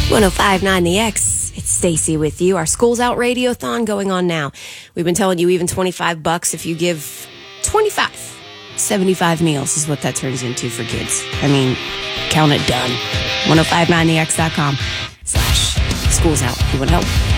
1059 The X. It's Stacy with you. Our School's Out Radiothon going on now. We've been telling you even $25 if you give 25. 75 meals is what that turns into for kids. I mean, count it done. 1059thex.com/School's Out. You want help?